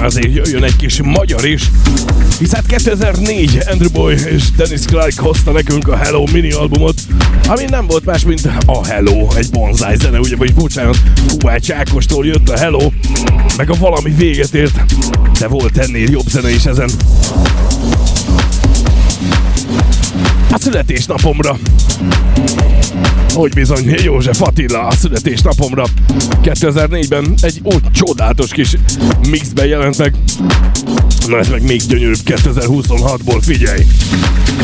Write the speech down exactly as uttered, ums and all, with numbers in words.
azért jöjjön egy kis magyar is. Hisz hát kétezer-négy Andrew Boy és Dennis Clark hozta nekünk a Hello mini albumot, ami nem volt más, mint a Hello, egy bonzáj zene, ugye, vagy bocsánat, Kovács Ákostól jött a Hello, meg a valami véget ért, de volt ennél jobb zene is ezen. A születésnapomra, hogy bizony, József Attila a születésnapomra kétezer-négyben egy úgy csodálatos kis mixben jelent meg. Na ez meg még gyönyörűbb kétezer-huszonhatból, figyelj!